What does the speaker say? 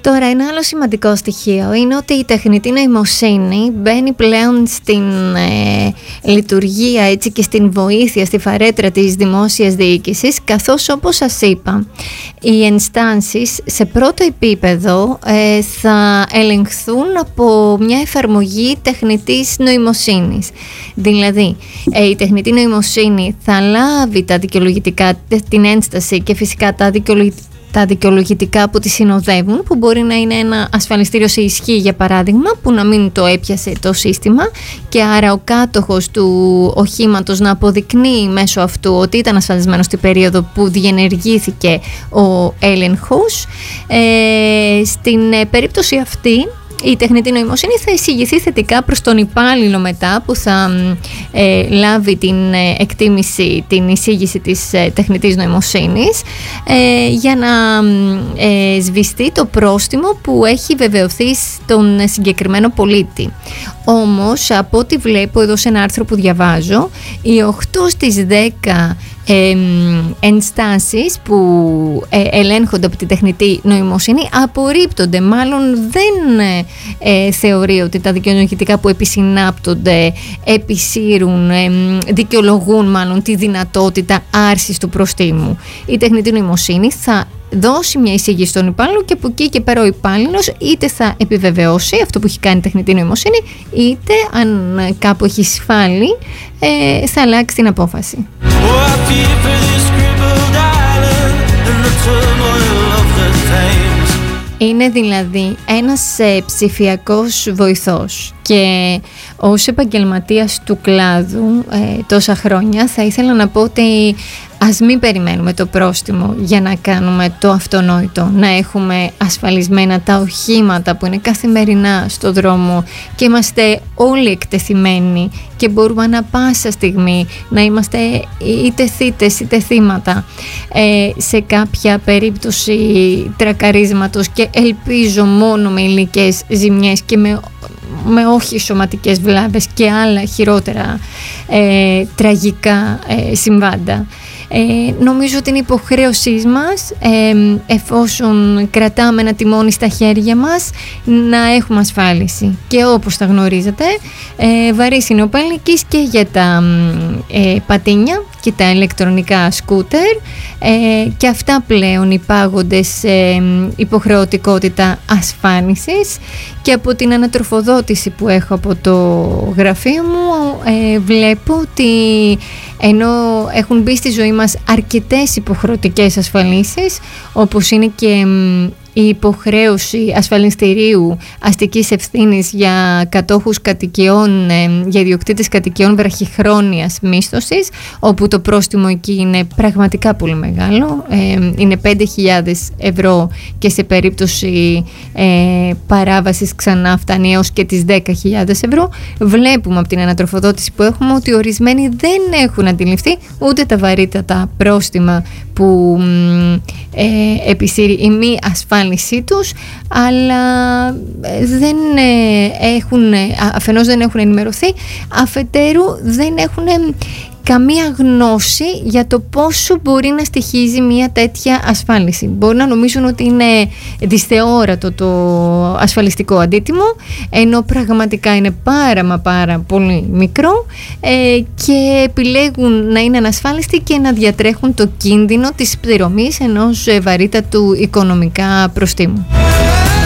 Τώρα, ένα άλλο σημαντικό στοιχείο είναι ότι η τεχνητή νοημοσύνη μπαίνει πλέον στην λειτουργία, έτσι, και στην βοήθεια, στη φαρέτρα της δημόσιας διοίκησης, καθώς, όπως σας είπα, οι ενστάνσεις σε πρώτο επίπεδο θα ελεγχθούν από μια εφαρμογή τεχνητής νοημοσύνης. Δηλαδή, η τεχνητή νοημοσύνη θα λάβει τα δικαιολογητικά, την ένσταση και φυσικά τα δικαιολογητικά που τη συνοδεύουν, που μπορεί να είναι ένα ασφαλιστήριο σε ισχύ, για παράδειγμα, που να μην το έπιασε το σύστημα, και άρα ο κάτοχος του οχήματος να αποδεικνύει μέσω αυτού ότι ήταν ασφαλισμένος στην περίοδο που διενεργήθηκε ο έλεγχος. Στην περίπτωση αυτή, η τεχνητή νοημοσύνη θα εισηγηθεί θετικά προς τον υπάλληλο μετά, που θα λάβει την εκτίμηση, την εισήγηση της τεχνητής νοημοσύνης, για να σβηστεί το πρόστιμο που έχει βεβαιωθεί στον συγκεκριμένο πολίτη. Όμως, από ό,τι βλέπω εδώ σε ένα άρθρο που διαβάζω, οι 8 στις 10 ενστάσεις που ελέγχονται από τη τεχνητή νοημοσύνη απορρίπτονται. Μάλλον δεν θεωρεί ότι τα δικαιολογητικά που επισυνάπτονται επισύρουν, δικαιολογούν μάλλον τη δυνατότητα άρσης του προστίμου. Η τεχνητή νοημοσύνη θα δώσει μια εισήγηση στον υπάλληλο και από εκεί και πέρα ο υπάλληλος είτε θα επιβεβαιώσει αυτό που έχει κάνει η τεχνητή νοημοσύνη, είτε αν κάπου έχει σφάλει θα αλλάξει την απόφαση. Είναι δηλαδή ένας ψηφιακός βοηθός, και ως επαγγελματίας του κλάδου τόσα χρόνια θα ήθελα να πω ότι ας μην περιμένουμε το πρόστιμο για να κάνουμε το αυτονόητο, να έχουμε ασφαλισμένα τα οχήματα που είναι καθημερινά στο δρόμο και είμαστε όλοι εκτεθειμένοι και μπορούμε ανα πάσα στιγμή να είμαστε είτε θύτες είτε θύματα σε κάποια περίπτωση τρακαρίσματος, και ελπίζω μόνο με υλικές ζημιές και με όχι σωματικές βλάβες και άλλα χειρότερα τραγικά συμβάντα. Νομίζω ότι είναι υποχρέωσή μας, εφόσον κρατάμε ένα τιμόνι στα χέρια μας, να έχουμε ασφάλιση. Και όπως τα γνωρίζετε, βαρύς είναι ο πέλικης και για τα πατίνια και τα ηλεκτρονικά σκούτερ, και αυτά πλέον υπάγονται σε υποχρεωτικότητα ασφάλισης. Και από την ανατροφοδότηση που έχω από το γραφείο μου βλέπω ότι ενώ έχουν μπει στη ζωή μας αρκετές υποχρεωτικές ασφαλίσεις, όπως είναι και η υποχρέωση ασφαλιστηρίου αστικής ευθύνης για κατόχους κατοικιών, για ιδιοκτήτες κατοικιών βραχυχρόνιας μίσθωσης, όπου το πρόστιμο εκεί είναι πραγματικά πολύ μεγάλο, είναι 5.000 ευρώ και σε περίπτωση παράβασης ξανά φτάνει έως και τις 10.000 ευρώ. Βλέπουμε από την ανατροφοδότηση που έχουμε ότι ορισμένοι δεν έχουν αντιληφθεί ούτε τα βαρύτατα πρόστιμα που επισύρει η μη ασφάλισή τους, αλλά αφενός δεν έχουν ενημερωθεί, αφετέρου δεν έχουν καμία γνώση για το πόσο μπορεί να στοιχίζει μια τέτοια ασφάλιση. Μπορεί να νομίζουν ότι είναι δυσθεόρατο το ασφαλιστικό αντίτιμο, ενώ πραγματικά είναι πάρα πολύ μικρό, και επιλέγουν να είναι ανασφάλιστοι και να διατρέχουν το κίνδυνο της πληρωμής ενός βαρύτατου οικονομικά προστίμου.